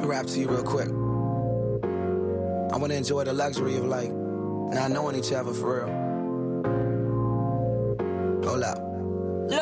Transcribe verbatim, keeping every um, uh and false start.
rap to you real quick. I want to enjoy the luxury of like not knowing each other for real. Hold up.